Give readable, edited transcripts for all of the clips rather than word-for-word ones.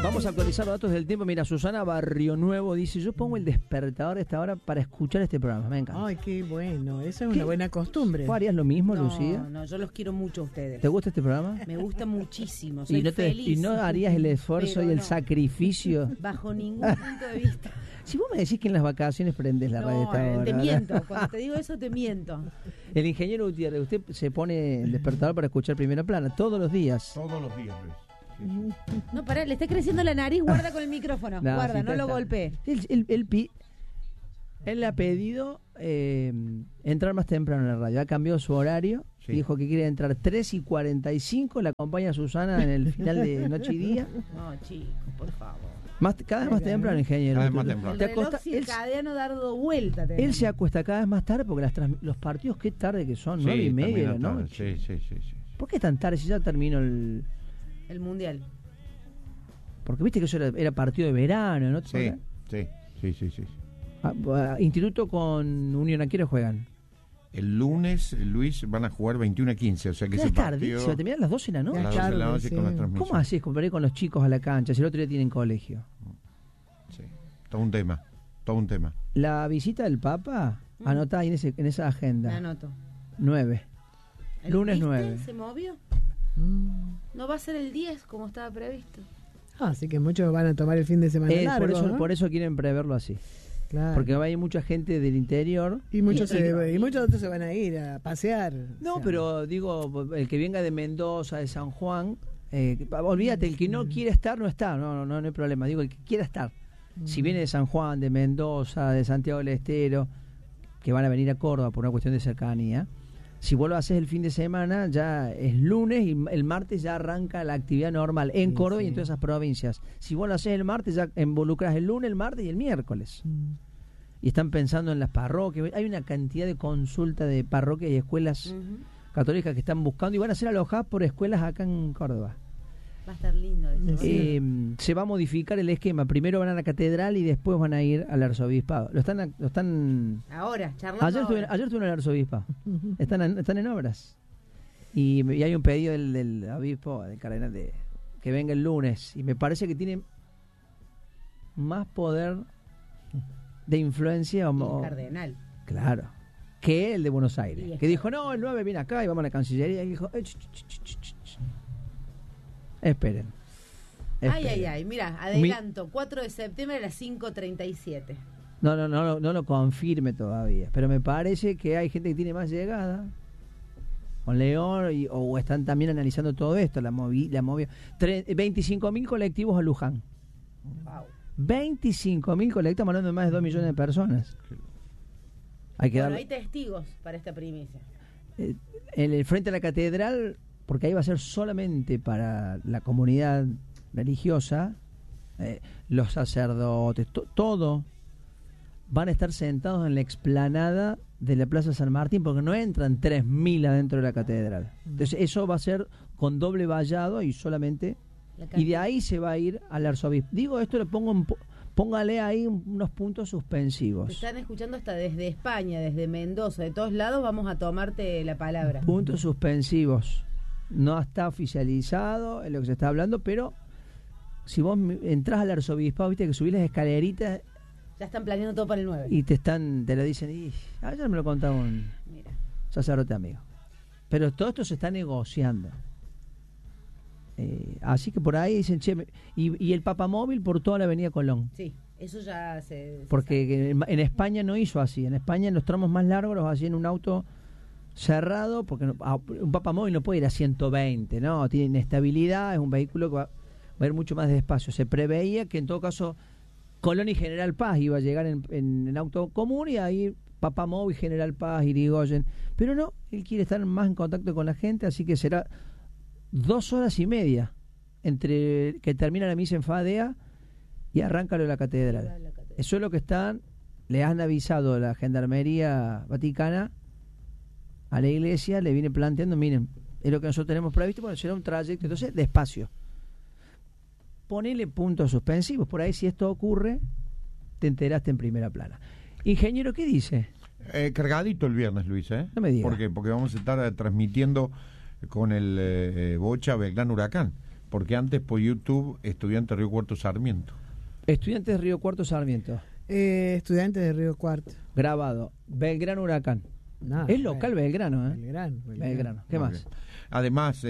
Vamos a actualizar los datos del tiempo. Mira, Susana Barrio Nuevo dice: yo pongo el despertador a esta hora para escuchar este programa. Me encanta. Ay, qué bueno. Esa es una buena costumbre. ¿Vos harías lo mismo, No, Lucía? no, yo los quiero mucho a ustedes. ¿Te gusta este programa? Me gusta muchísimo, soy ¿Y feliz. no harías el esfuerzo Pero y el no. sacrificio? Bajo ningún punto de vista. Si vos me decís que en las vacaciones prendes la radio a esta hora. Te miento. Cuando te digo eso, te miento. El ingeniero Gutiérrez, usted se pone el despertador para escuchar Primera Plana todos los días. Todos los días, Luis. Sí. No, pará, le está creciendo la nariz, guarda con el micrófono. No, Guarda, sí, no lo está. golpee. Él le ha pedido entrar más temprano en la radio. Ha cambiado su horario. Sí. Dijo que quiere entrar 3:45. La acompaña Susana en el final de Noche y Día. No, chicos, por favor. Cada vez más temprano, ingeniero. Cada vez más temprano. El Te reloj acosta- él, circadiano dando vuelta. él se acuesta cada vez más tarde porque los partidos, qué tarde que son, 9:30 de la termina noche. tarde. Sí. ¿Por qué tan tarde si ya terminó el...? El mundial. Porque viste que eso era partido de verano, ¿no? Sí. Instituto con Unión, ¿a qué hora juegan? El lunes, Luis, van a jugar 21:15, o sea que Ya ese es tarde, partido... se va a terminar a las 12 de la a noche. las 12 de la noche Sí. con la transmisión. ¿Cómo haces para ir con los chicos a la cancha si el otro día tienen colegio? Sí, todo un tema. La visita del Papa, anotá ahí en esa Me agenda. anoto. 9. Lunes ¿Viste? 9. ¿Se movió? No va a ser el 10 como estaba previsto. Así que muchos van a tomar el fin de semana largo, ¿no? Por eso quieren preverlo así. Claro. Porque va a ir mucha gente del interior. Y muchos otros se van a ir a pasear. No, O sea, pero digo, el que venga de Mendoza, de San Juan, olvídate, el que no quiere estar, no está, no hay problema. Digo, el que quiera estar. Si viene de San Juan, de Mendoza, de Santiago del Estero, que van a venir a Córdoba por una cuestión de cercanía, si vos lo haces el fin de semana, ya es lunes y el martes ya arranca la actividad normal en Sí, Córdoba sí. y en todas esas provincias. Si vos lo haces el martes, ya involucras el lunes, el martes y el miércoles. Y están pensando en las parroquias. Hay una cantidad de consultas de parroquias y escuelas católicas que están buscando y van a ser alojadas por escuelas acá en Córdoba. Va a estar lindo eso. Se va a modificar el esquema. Primero van a la catedral y después van a ir al arzobispado. Lo están Ahora, charlando. ayer estuve en el arzobispado. Están en obras. Y hay un pedido del obispo, del cardenal, de que venga el lunes. Y me parece que tiene más poder de influencia El cardenal. claro, que el de Buenos Y Aires, es que dijo, no, el 9 viene acá y vamos a la Cancillería, y dijo, esperen. Ay, mira, adelanto, 4 de septiembre a las 5:37. No lo confirme todavía, pero me parece que hay gente que tiene más llegada con León o están también analizando todo esto, la movida. 25.000 colectivos a Luján. Wow. 25.000 colectivos, estamos hablando de más de 2 millones de personas. Hay que Bueno, darle- hay testigos para esta primicia. en el frente a la catedral, porque ahí va a ser solamente para la comunidad religiosa, los sacerdotes, todo van a estar sentados en la explanada de la Plaza San Martín, porque no entran 3.000 adentro de la catedral. Entonces eso va a ser con doble vallado y solamente, y de ahí se va a ir al arzobispo. Digo, esto lo pongo póngale ahí unos puntos Te suspensivos. están escuchando hasta desde España, desde Mendoza, de todos lados. Vamos a tomarte la palabra. Puntos suspensivos. No está oficializado en lo que se está hablando, pero si vos entras al arzobispado, viste que subís las escaleritas Ya están planeando todo para el 9. y te lo dicen, y ayer me lo contaba un Mira. sacerdote amigo. Pero todo esto se está negociando. Así que por ahí dicen, che, y el papamóvil por toda la avenida Colón. Sí, eso ya se Porque en España no hizo así. En España en los tramos más largos los hacían en un auto cerrado, porque un papamóvil no puede ir a 120, ¿no? Tiene inestabilidad, es un vehículo que va a ir mucho más despacio. Se preveía que en todo caso Colón y General Paz iba a llegar en auto común y ahí papamóvil, General Paz, Irigoyen. Pero no, él quiere estar más en contacto con la gente, así que será 2 horas y media entre que termina la misa en Fadea y arranca lo de la catedral. Eso es lo que le han avisado la Gendarmería Vaticana a la iglesia, le viene planteando, miren, es lo que nosotros tenemos previsto, bueno, será un trayecto, entonces despacio. Ponele puntos suspensivos, por ahí si esto ocurre, te enteraste en Primera Plana. Ingeniero, ¿qué dice? Cargadito el viernes, Luis, ¿eh? No me diga. ¿Por qué? Porque vamos a estar transmitiendo con el Bocha Belgrano Huracán. porque antes por YouTube, Estudiantes Río Cuarto Sarmiento. Estudiantes de Río Cuarto Sarmiento. Estudiantes de Río Cuarto. Grabado. Belgrano Huracán. No, es local Belgrano, ¿eh? Belgrano. ¿Qué Muy más? bien. Además,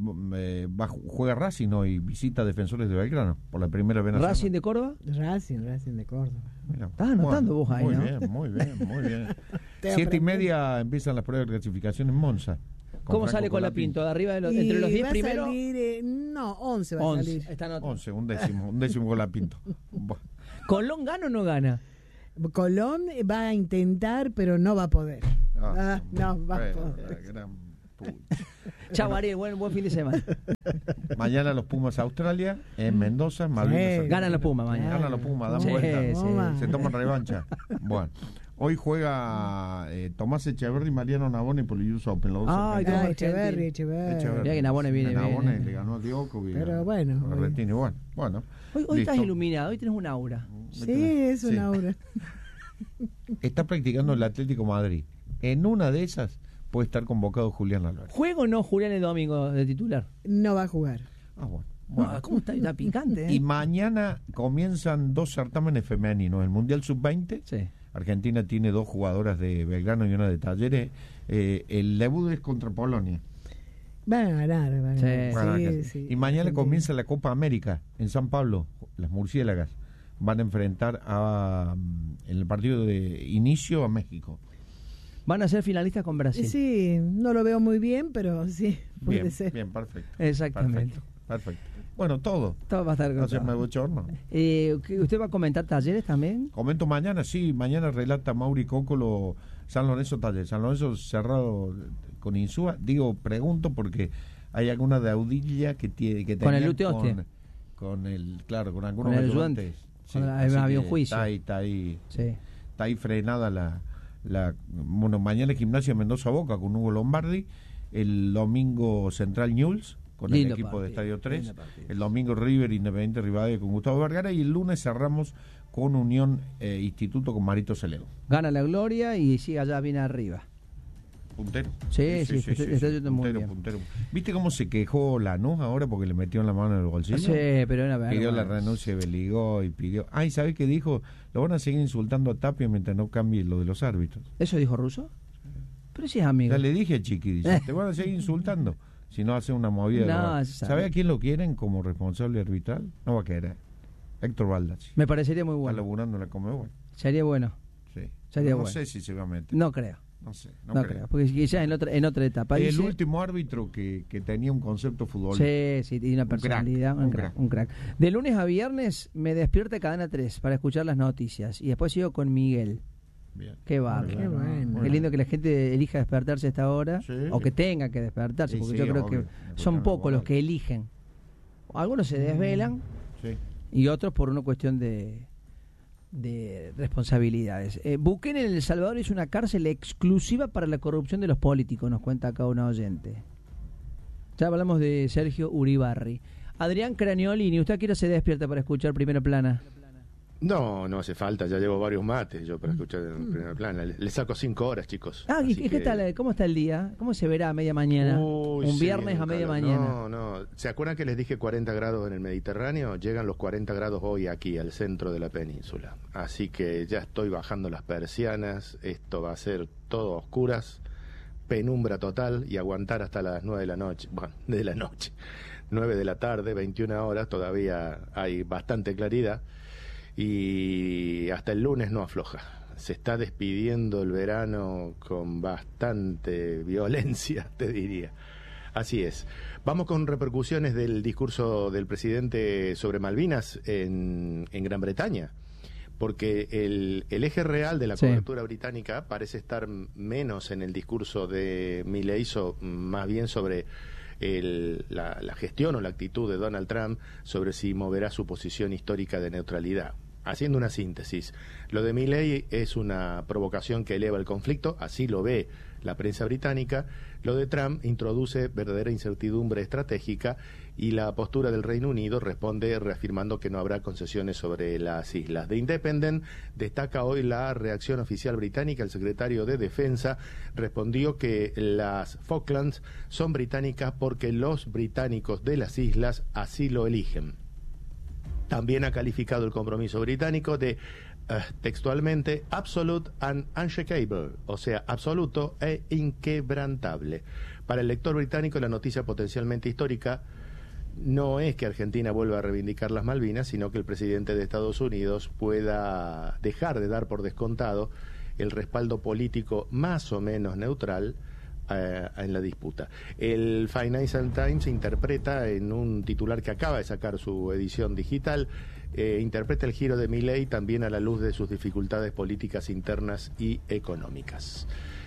juega Racing hoy y visita Defensores de Belgrano por la primera vez. ¿Racing de Córdoba? Racing de Córdoba. Mira, Estás anotando vos ahí, muy ¿no? Bien, muy bien. 7:30 empiezan las pruebas de clasificación en Monza. ¿Cómo sale Colapinto? ¿De arriba entre los 10 primeros? Salir, no, 11 va a salir. Está 11, un décimo Colapinto. ¿Colón gana o no gana? Colón va a intentar, pero no va a poder. No va a poder. Chau, Ariel, buen fin de semana. Mañana los Pumas Australia, en Mendoza, Malvinas. Ganan los Pumas mañana. Ganan los Pumas, dan Sí, vuelta. sí. Se toman revancha. Bueno, hoy juega Tomás Echeverri y Mariano Navone por el US Open. Los dos argentinos. Echeverri. Ya que Navone viene Navone bien. le ganó a Djokovic. Pero bueno. Berrettini, bueno. Hoy estás listo. iluminado, hoy tenés un aura. Sí, es una aura. Está practicando el Atlético Madrid. En una de esas puede estar convocado Julián Álvarez. ¿Juega o no Julián el domingo de titular? No va a jugar. Bueno. ¿Cómo está picante? Y mañana comienzan 2 certámenes femeninos. El Mundial Sub-20. Sí. Argentina tiene 2 jugadoras de Belgrano y una de Talleres. El debut es contra Polonia. Van a ganar. Sí. Y mañana comienza la Copa América en San Pablo. Las murciélagas van a enfrentar en el partido de inicio a México. Van a ser finalistas con Brasil. Sí, no lo veo muy bien, pero sí, puede ser. Bien, perfecto. Exactamente. Perfecto. Bueno, todo Va a estar no se me bochorno. ¿Usted va a comentar talleres también? Comento mañana, sí. Mañana relata Mauri Cócolo San Lorenzo Talleres. San Lorenzo cerrado con Insúa. Pregunto porque hay alguna deudilla que tiene con el Lute Ostia. Con algunos con el ayudante. Sí, había un juicio. Está ahí frenada bueno, mañana Gimnasia Mendoza Boca con Hugo Lombardi. El domingo Central Newell's con el equipo de Estadio 3. El domingo River Independiente Rivadavia con Gustavo Vergara. Y el lunes cerramos con Unión Instituto con Marito Celedo. Gana la Gloria y sigue allá bien arriba. Puntero. Sí, está yendo muy bien. Puntero. ¿Viste cómo se quejó Lanús ahora porque le metió en la mano en el bolsillo? Sí, pero era verdad. Pidió la renuncia de Beligó y pidió... ¿Sabés qué dijo? Lo van a seguir insultando a Tapia mientras no cambie lo de los árbitros. ¿Eso dijo Russo? Pero si es amigo. Ya le dije a Chiqui, dice, te van a seguir insultando si no hace una movida. ¿Sabe a quién lo quieren como responsable arbitral? No va a querer. Héctor Baldacci. Me parecería muy bueno. Está laburando en la Comebol. Sería bueno. Sí. Sería bueno. No sé si se va a meter. No creo. No creo, porque quizás en otra etapa. El último árbitro que tenía un concepto futbolístico. Sí, tiene una personalidad, un crack. De lunes a viernes me despierta Cadena 3 para escuchar las noticias y después sigo con Miguel. Bien. Qué bárbaro. Qué bueno. Qué lindo que la gente elija despertarse a esta hora, o que tenga que despertarse, porque yo creo que son pocos los que eligen. Algunos se desvelan y otros por una cuestión de responsabilidades. Bukele en El Salvador es una cárcel exclusiva para la corrupción de los políticos, nos cuenta acá una oyente. Ya hablamos de Sergio Uribarri. Adrián Craniolini, ¿usted a qué hora se despierta para escuchar Primera Plana? No hace falta, ya llevo varios mates yo para escuchar en Primera Plana. Le saco 5 horas, chicos. ¿Y qué tal? ¿Cómo está el día? ¿Cómo se verá a media mañana? Un viernes a media mañana. No. ¿Se acuerdan que les dije 40 grados en el Mediterráneo? Llegan los 40 grados hoy aquí, al centro de la península. Así que ya estoy bajando las persianas. Esto va a ser todo a oscuras, penumbra total y aguantar hasta las 9 de la noche. Bueno, de la noche. 9 de la tarde, 21 horas, todavía hay bastante claridad. Y hasta el lunes no afloja. Se está despidiendo el verano con bastante violencia, te diría. Así es. Vamos con repercusiones del discurso del presidente sobre Malvinas en Gran Bretaña, porque el eje real de la cobertura británica parece estar menos en el discurso de Milei, más bien sobre la gestión o la actitud de Donald Trump sobre si moverá su posición histórica de neutralidad. Haciendo una síntesis, lo de Milei es una provocación que eleva el conflicto, así lo ve la prensa británica, lo de Trump introduce verdadera incertidumbre estratégica y la postura del Reino Unido responde reafirmando que no habrá concesiones sobre las islas. The Independent destaca hoy la reacción oficial británica. El secretario de Defensa respondió que las Falklands son británicas porque los británicos de las islas así lo eligen. También ha calificado el compromiso británico de textualmente absolute and unshakable, o sea, absoluto e inquebrantable. Para el lector británico, la noticia potencialmente histórica no es que Argentina vuelva a reivindicar las Malvinas, sino que el presidente de Estados Unidos pueda dejar de dar por descontado el respaldo político más o menos neutral en la disputa. El Financial Times interpreta en un titular que acaba de sacar su edición digital, interpreta el giro de Milei también a la luz de sus dificultades políticas internas y económicas.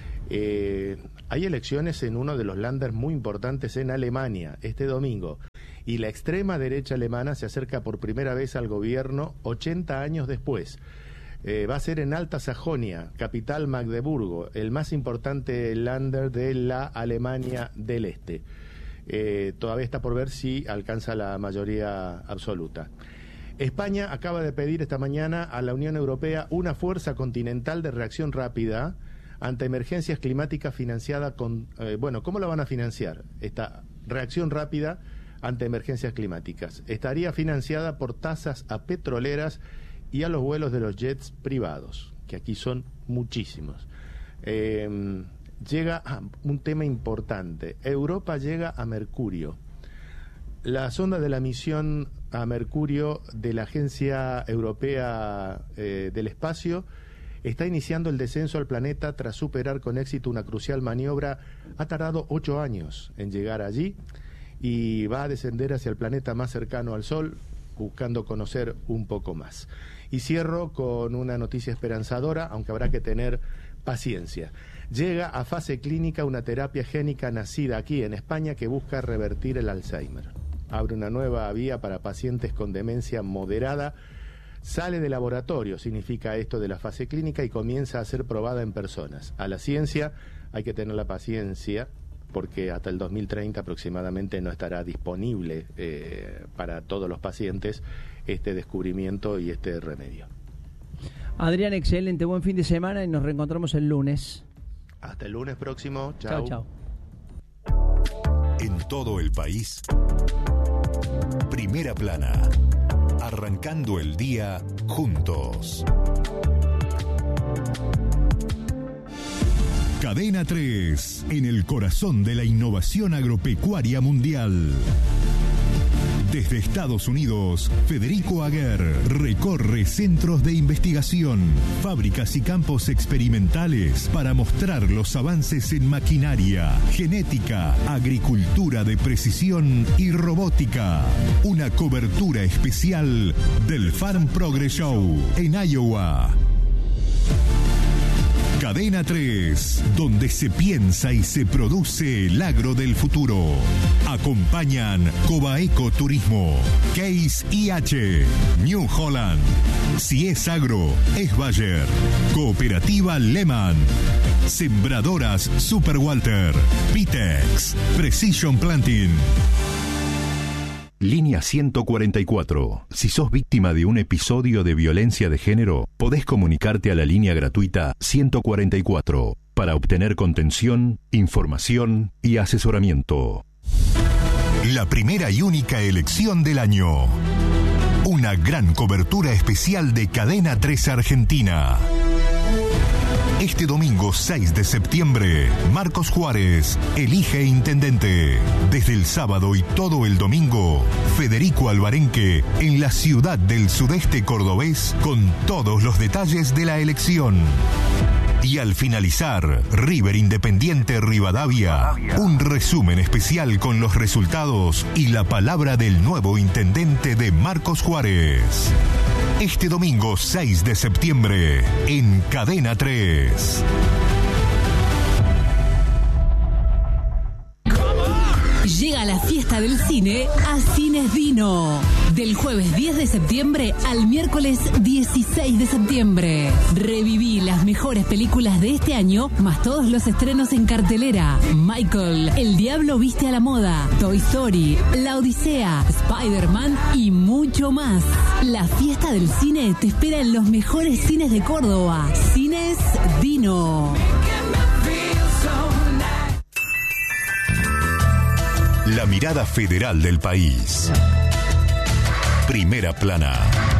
Hay elecciones en uno de los Länder muy importantes en Alemania este domingo y la extrema derecha alemana se acerca por primera vez al gobierno 80 años después. Va a ser en Alta Sajonia, capital Magdeburgo, el más importante Länder de la Alemania del Este. Todavía está por ver si alcanza la mayoría absoluta. España acaba de pedir esta mañana a la Unión Europea una fuerza continental de reacción rápida ante emergencias climáticas financiada con... ¿cómo la van a financiar? Esta reacción rápida ante emergencias climáticas. Estaría financiada por tasas a petroleras y a los vuelos de los jets privados, que aquí son muchísimos. Llega a un tema importante. Europa llega a Mercurio. La sonda de la misión a Mercurio de la Agencia Europea del Espacio está iniciando el descenso al planeta tras superar con éxito una crucial maniobra. Ha tardado 8 años en llegar allí y va a descender hacia el planeta más cercano al Sol, buscando conocer un poco más. Y cierro con una noticia esperanzadora, aunque habrá que tener paciencia. Llega a fase clínica una terapia génica nacida aquí en España que busca revertir el Alzheimer. Abre una nueva vía para pacientes con demencia moderada. Sale de laboratorio, significa esto de la fase clínica, y comienza a ser probada en personas. A la ciencia hay que tener la paciencia, porque hasta el 2030 aproximadamente no estará disponible para todos los pacientes este descubrimiento y este remedio. Adrián, excelente, buen fin de semana y nos reencontramos el lunes. Hasta el lunes próximo. Chao. Chao. En todo el país, Primera Plana, arrancando el día juntos. Cadena 3, en el corazón de la innovación agropecuaria mundial. Desde Estados Unidos, Federico Aguer recorre centros de investigación, fábricas y campos experimentales para mostrar los avances en maquinaria, genética, agricultura de precisión y robótica. Una cobertura especial del Farm Progress Show en Iowa. Cadena 3, donde se piensa y se produce el agro del futuro. Acompañan Cobaeco Turismo, Case IH, New Holland. Si es agro, es Bayer. Cooperativa Lehman. Sembradoras Super Walter. Pitex. Precision Planting. Línea 144. Si sos víctima de un episodio de violencia de género, podés comunicarte a la línea gratuita 144 para obtener contención, información y asesoramiento. La primera y única elección del año. Una gran cobertura especial de Cadena 3 Argentina. Este domingo 6 de septiembre, Marcos Juárez elige intendente. Desde el sábado y todo el domingo, Federico Alvarenque en la ciudad del sudeste cordobés con todos los detalles de la elección. Y al finalizar, River Independiente Rivadavia, un resumen especial con los resultados y la palabra del nuevo intendente de Marcos Juárez. Este domingo 6 de septiembre, en Cadena 3. Llega la fiesta del cine a Cines Dino. Del jueves 10 de septiembre al miércoles 16 de septiembre. Reviví las mejores películas de este año, más todos los estrenos en cartelera. Michael, El Diablo Viste a la Moda, Toy Story, La Odisea, Spider-Man y mucho más. La fiesta del cine te espera en los mejores cines de Córdoba. Cines Dino. La mirada federal del país. Primera Plana.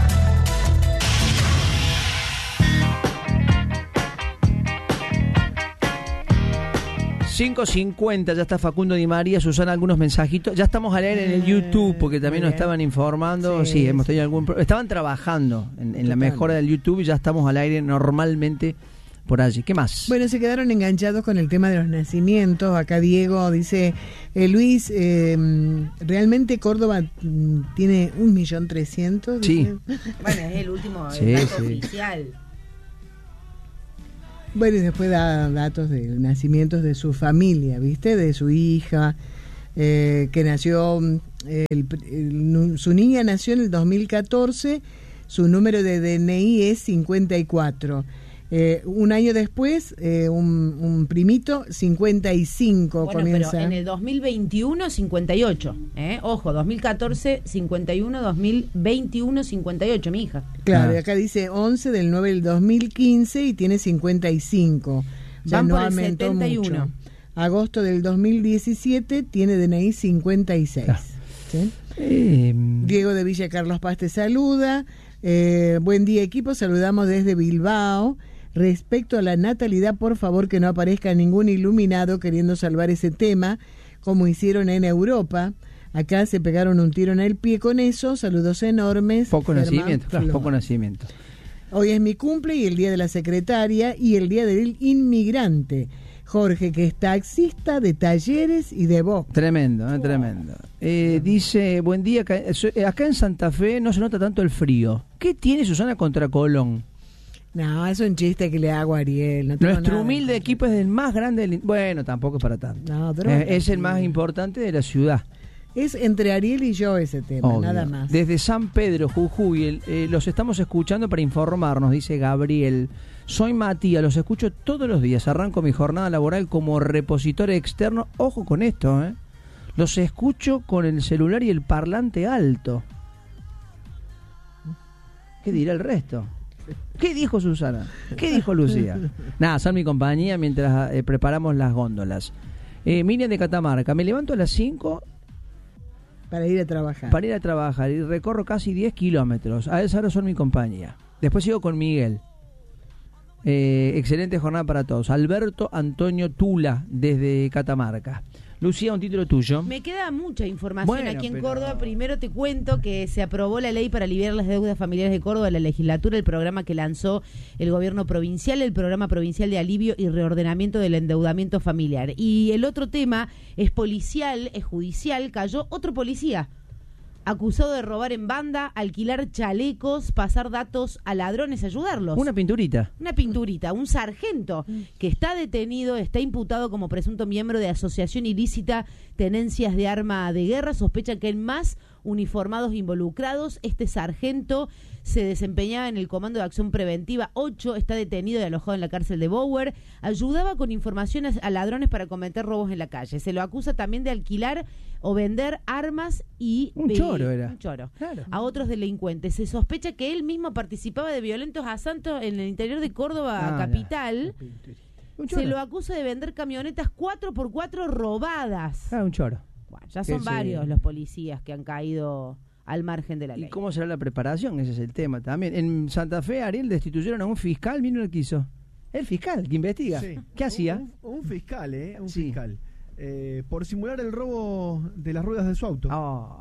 ...5:50, ya está Facundo Di María, Susana, algunos mensajitos. Ya estamos al aire en el YouTube, porque también nos estaban informando. Sí, hemos tenido estaban trabajando en la mejora del YouTube y ya estamos al aire normalmente por allí. ¿Qué más? Bueno, se quedaron enganchados con el tema de los nacimientos. Acá Diego dice, Luis, ¿realmente Córdoba tiene 1.300.000? Sí. Bueno, es el último dato oficial. Bueno, y después da datos de nacimientos de su familia, ¿viste? De su hija, que nació, su niña nació en el 2014, su número de DNI es 54. Un año después, un primito, 55 bueno, comienza. Pero en el 2021, 58. Ojo, 2014, 51, 2021, 58, mi hija. Claro, y acá dice 11 del 9 del 2015 y tiene 55. Ya no por el 71. Mucho. Agosto del 2017 tiene DNI 56. Claro. ¿Sí? Diego de Villa Carlos Paz te saluda. Buen día, equipo. Saludamos desde Bilbao. Respecto a la natalidad, por favor que no aparezca ningún iluminado queriendo salvar ese tema, como hicieron en Europa. Acá se pegaron un tiro en el pie con eso. Saludos enormes. Poco nacimiento, claro, poco nacimiento. Hoy es mi cumple y el día de la secretaria y el día del inmigrante. Jorge, que es taxista de Talleres y de Boca. Tremendo, tremendo. Dice, buen día, acá en Santa Fe no se nota tanto el frío. ¿Qué tiene Susana contra Colón? No, es un chiste que le hago a Ariel. No Nuestro humilde equipo es el más grande del... Bueno, tampoco es para tanto. No, es el más importante de la ciudad. Es entre Ariel y yo ese tema, obvio. Nada más. Desde San Pedro, Jujuy, los estamos escuchando para informarnos, dice Gabriel. Soy Matías, los escucho todos los días. Arranco mi jornada laboral como repositor externo. Ojo con esto, Los escucho con el celular y el parlante alto. ¿Qué dirá el resto? ¿Qué dijo Susana? ¿Qué dijo Lucía? Nada, son mi compañía mientras preparamos las góndolas. Miriam de Catamarca, me levanto a las 5... Para ir a trabajar. Para ir a trabajar y recorro casi 10 kilómetros. A esa hora son mi compañía. Después sigo con Miguel. Excelente jornada para todos. Alberto Antonio Tula, desde Catamarca. Lucía, un título tuyo. Me queda mucha información aquí en Córdoba. Primero te cuento que se aprobó la ley para aliviar las deudas familiares de Córdoba, la legislatura, el programa que lanzó el gobierno provincial, el programa provincial de alivio y reordenamiento del endeudamiento familiar. Y el otro tema es policial, es judicial. Cayó otro policía acusado de robar en banda, alquilar chalecos, pasar datos a ladrones, ayudarlos. Una pinturita, un sargento que está detenido, está imputado como presunto miembro de asociación ilícita, tenencias de arma de guerra. Sospecha que hay más uniformados involucrados. Este sargento se desempeñaba en el Comando de Acción Preventiva 8, está detenido y alojado en la cárcel de Bower. Ayudaba con informaciones a ladrones para cometer robos en la calle. Se lo acusa también de alquilar o vender armas y... Un choro era. Un choro. Claro. A otros delincuentes. Se sospecha que él mismo participaba de violentos asaltos en el interior de Córdoba capital. Se lo acusa de vender camionetas 4x4 robadas. Un choro. Bueno, ya son varios los policías que han caído al margen de la ley. ¿Y cómo será la preparación? Ese es el tema también. En Santa Fe, Ariel, destituyeron a un fiscal. ¿Vino el que hizo? El fiscal que investiga. Sí. ¿Qué hacía? Un fiscal, fiscal. Por simular el robo de las ruedas de su auto.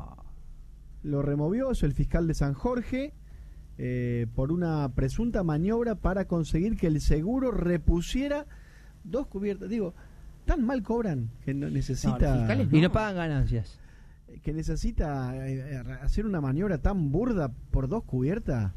Lo removió, es el fiscal de San Jorge, por una presunta maniobra para conseguir que el seguro repusiera 2 cubiertas. Digo, tan mal cobran que no necesita... Y no pagan ganancias. Que necesita hacer una maniobra tan burda por 2 cubiertas.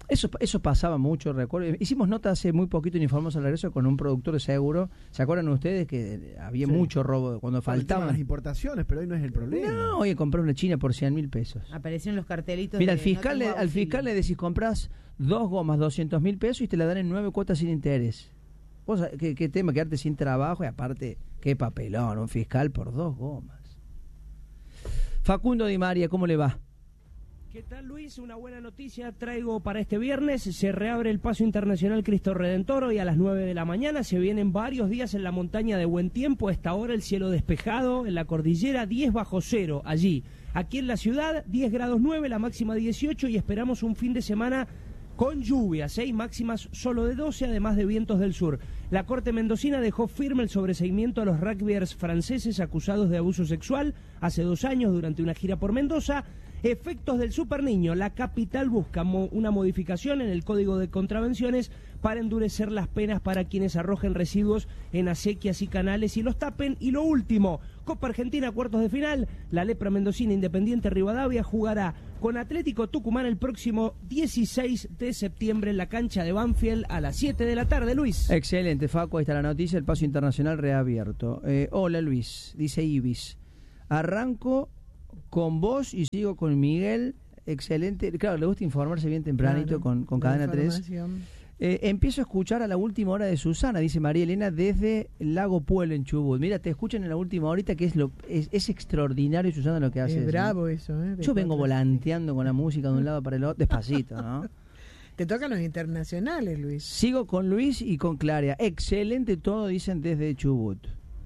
Eso pasaba mucho, recuerdo. Hicimos nota hace muy poquito en Informamos al Regreso con un productor de seguro. ¿Se acuerdan ustedes que había mucho robo cuando faltaban las importaciones, pero hoy no es el problema? No, hoy compré una China por 100.000 pesos. Aparecieron los cartelitos. Mira, al fiscal le decís, comprás 2 gomas, 200.000 pesos y te la dan en 9 cuotas sin interés. Vos, ¿qué tema? Quedarte sin trabajo y aparte, qué papelón, un fiscal por 2 gomas. Facundo Di María, ¿cómo le va? ¿Qué tal, Luis? Una buena noticia traigo para este viernes. Se reabre el Paso Internacional Cristo Redentor hoy a las 9 de la mañana. Se vienen varios días en la montaña de buen tiempo. A esta hora el cielo despejado, en la cordillera 10 bajo cero allí. Aquí en la ciudad 10 grados 9, la máxima 18 y esperamos un fin de semana con lluvias, máximas solo de 12, además de vientos del sur. La Corte Mendocina dejó firme el sobreseimiento a los rugbyers franceses acusados de abuso sexual hace 2 años durante una gira por Mendoza. Efectos del Super Niño. La capital busca una modificación en el Código de Contravenciones para endurecer las penas para quienes arrojen residuos en acequias y canales y los tapen. Y lo último, Copa Argentina, cuartos de final. La Lepra Mendocina Independiente Rivadavia jugará con Atlético Tucumán el próximo 16 de septiembre en la cancha de Banfield a las 7 de la tarde, Luis. Excelente, Facu, ahí está la noticia, el Paso Internacional reabierto. Hola, Luis, dice Ibis. Arranco con vos y sigo con Miguel. Excelente. Claro, le gusta informarse bien tempranito con Cadena 3. Empiezo a escuchar a la última hora de Susana, dice María Elena, desde Lago Pueblo en Chubut. Mira, te escuchan en la última horita, que es extraordinario, Susana, lo que hace. Es bravo eso. Yo vengo volanteando con la música de un lado para el otro, despacito, ¿no? Te tocan los internacionales, Luis. Sigo con Luis y con Clara. Excelente todo, dicen desde Chubut.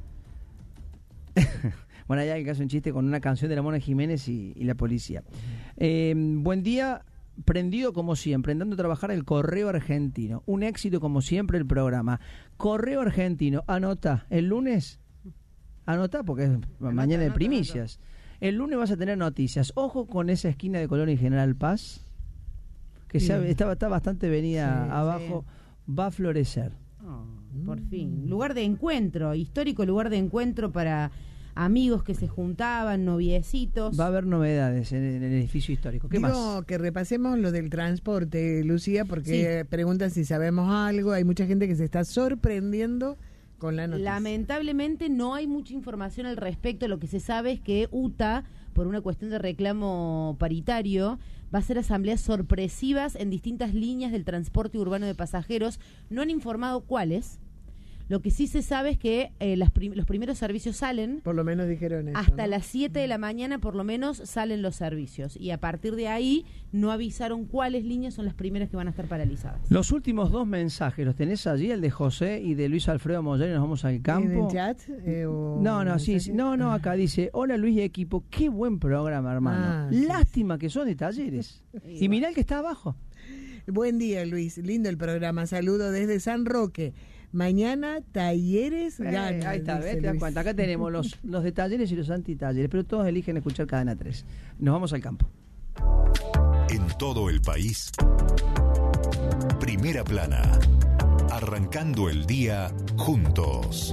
Bueno, allá hay que hacer un chiste con una canción de la Mona Jiménez y la policía. Buen día, prendido como siempre, entrando a trabajar el Correo Argentino. Un éxito como siempre el programa. Correo Argentino, anota, el lunes, anota porque es mañana de primicias. El lunes vas a tener noticias. Ojo con esa esquina de Colón y General Paz, que está bastante venida abajo, va a florecer. Por fin. Lugar de encuentro, histórico lugar de encuentro para amigos que se juntaban, noviecitos. Va a haber novedades en el edificio histórico. ¿Qué más? Que repasemos lo del transporte, Lucía, porque preguntan si sabemos algo. Hay mucha gente que se está sorprendiendo con la noticia. Lamentablemente no hay mucha información al respecto. Lo que se sabe es que UTA, por una cuestión de reclamo paritario, va a hacer asambleas sorpresivas en distintas líneas del transporte urbano de pasajeros. No han informado cuáles. Lo que sí se sabe es que los primeros servicios salen. Por lo menos dijeron eso. Hasta las 7 de la mañana por lo menos salen los servicios. Y a partir de ahí no avisaron cuáles líneas son las primeras que van a estar paralizadas. Los últimos 2 mensajes, ¿los tenés allí? El de José y de Luis Alfredo Moller, nos vamos al campo. ¿En el chat? No, acá dice, hola Luis y equipo, qué buen programa, hermano. Lástima que son de talleres. Y mirá el que está abajo. Buen día, Luis. Lindo el programa. Saludo desde San Roque. Mañana talleres gana. Ahí está, ¿ves? Te das cuenta. Acá tenemos los de talleres y los antitalleres, pero todos eligen escuchar Cadena 3. Nos vamos al campo. En todo el país, Primera Plana. Arrancando el día juntos.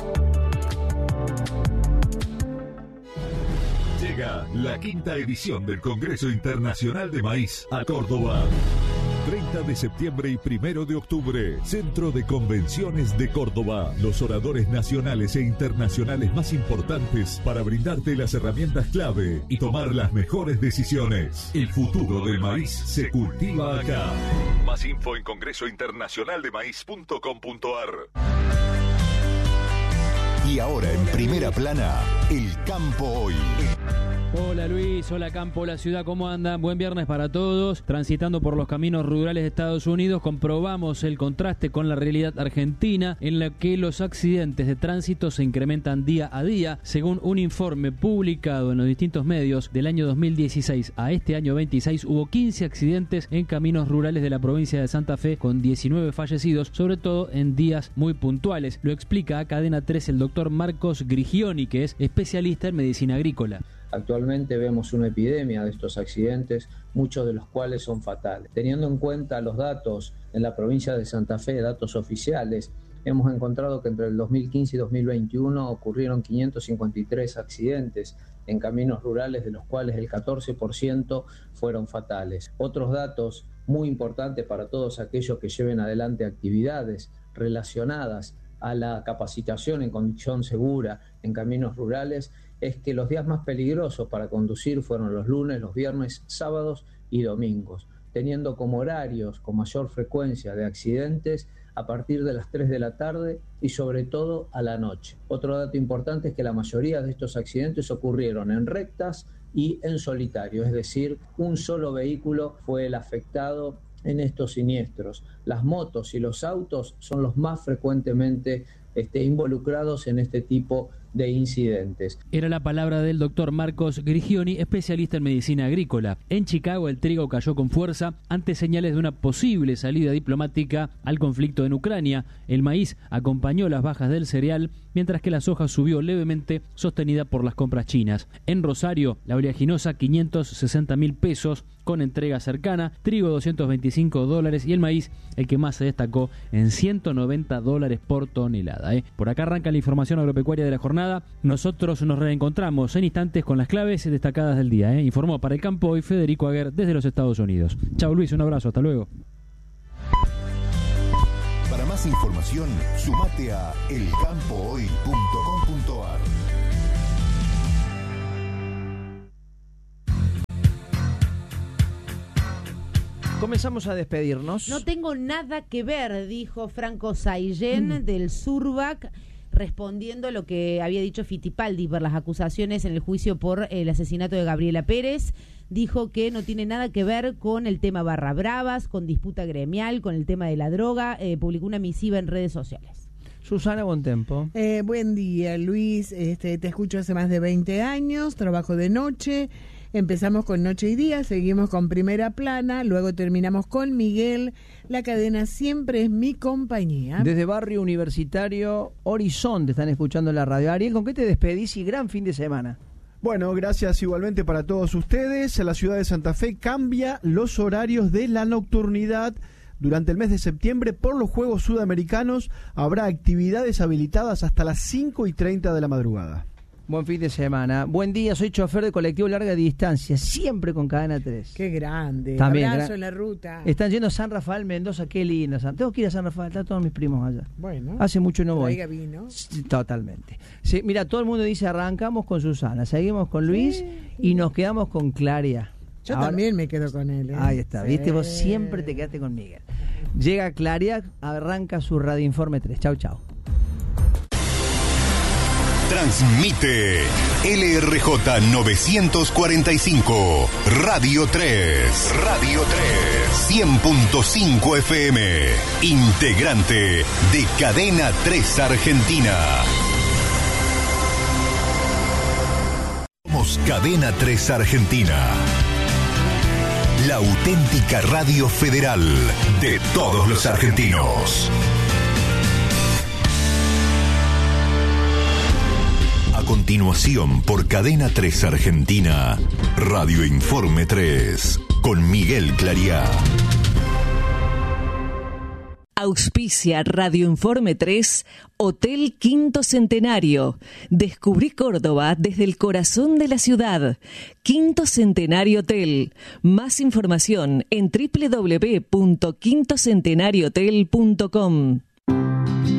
Llega la 5ª edición del Congreso Internacional de Maíz a Córdoba. 30 de septiembre y 1 de octubre, Centro de Convenciones de Córdoba. Los oradores nacionales e internacionales más importantes para brindarte las herramientas clave y tomar las mejores decisiones. El futuro del maíz se cultiva acá. Más info en congresointernacionaldemaíz.com.ar. Y ahora en Primera Plana, el campo hoy. Hola Luis, hola campo, hola ciudad, ¿cómo andan? Buen viernes para todos. Transitando por los caminos rurales de Estados Unidos, comprobamos el contraste con la realidad argentina, en la que los accidentes de tránsito se incrementan día a día. Según un informe publicado en los distintos medios, del año 2016 a este año 26 hubo 15 accidentes en caminos rurales de la provincia de Santa Fe, con 19 fallecidos, sobre todo en días muy puntuales. Lo explica a Cadena 3 el doctor Marcos Grigioni, que es especialista en medicina agrícola. Actualmente vemos una epidemia de estos accidentes, muchos de los cuales son fatales. Teniendo en cuenta los datos en la provincia de Santa Fe, datos oficiales, hemos encontrado que entre el 2015 y 2021 ocurrieron 553 accidentes en caminos rurales, de los cuales el 14% fueron fatales. Otros datos muy importantes para todos aquellos que lleven adelante actividades relacionadas a la capacitación en conducción segura en caminos rurales es que los días más peligrosos para conducir fueron los lunes, los viernes, sábados y domingos, teniendo como horarios con mayor frecuencia de accidentes a partir de las 3 de la tarde y sobre todo a la noche. Otro dato importante es que la mayoría de estos accidentes ocurrieron en rectas y en solitario, es decir, un solo vehículo fue el afectado en estos siniestros. Las motos y los autos son los más frecuentemente involucrados en este tipo de incidentes. Era la palabra del doctor Marcos Grigioni, especialista en medicina agrícola. En Chicago el trigo cayó con fuerza ante señales de una posible salida diplomática al conflicto en Ucrania. El maíz acompañó las bajas del cereal, mientras que la soja subió levemente, sostenida por las compras chinas. En Rosario, la oleaginosa 560.000 pesos con entrega cercana, trigo $225 y el maíz, el que más se destacó, en $190 por tonelada. Por acá arranca la información agropecuaria de la jornada. Nosotros nos reencontramos en instantes con las claves destacadas del día. Informó para El Campo Hoy Federico Aguer desde los Estados Unidos. Chao Luis, un abrazo, hasta luego. Para más información, sumate a elcampohoy.com.ar. Comenzamos a despedirnos. No tengo nada que ver, dijo Franco Saillén del Surbac, respondiendo a lo que había dicho Fittipaldi por las acusaciones en el juicio por el asesinato de Gabriela Pérez. Dijo que no tiene nada que ver con el tema barra bravas, con disputa gremial, con el tema de la droga. Publicó una misiva en redes sociales. Susana Bontempo. Buen día, Luis. Te escucho hace más de 20 años, trabajo de noche. Empezamos con Noche y Día, seguimos con Primera Plana, luego terminamos con Miguel. La cadena siempre es mi compañía. Desde Barrio Universitario Horizonte están escuchando la radio. Ariel, ¿con qué te despedís y gran fin de semana? Bueno, gracias igualmente para todos ustedes. La ciudad de Santa Fe cambia los horarios de la nocturnidad. Durante el mes de septiembre, por los Juegos Sudamericanos, habrá actividades habilitadas hasta las 5:30 de la madrugada. Buen fin de semana. Buen día, soy chofer de colectivo larga distancia, siempre con Cadena 3. Qué grande. También, abrazo en la ruta. Están yendo a San Rafael, Mendoza, qué lindo. Tengo que ir a San Rafael, están todos mis primos allá. Bueno. Hace mucho no voy. Traiga vino. Sí, totalmente. Sí, mira, todo el mundo dice arrancamos con Susana, seguimos con Luis y nos quedamos con Claria. Yo también me quedo con él. Ahí está, viste, vos siempre te quedaste con Miguel. Llega Claria, arranca su Radio Informe 3. Chau, chau. Transmite LRJ 945, Radio 3. Radio 3. 100.5 FM. Integrante de Cadena 3 Argentina. Somos Cadena 3 Argentina. La auténtica radio federal de todos los argentinos. A continuación, por Cadena 3 Argentina, Radio Informe 3, con Miguel Clariá. Auspicia Radio Informe 3, Hotel Quinto Centenario. Descubrí Córdoba desde el corazón de la ciudad. Quinto Centenario Hotel. Más información en www.quintocentenariohotel.com.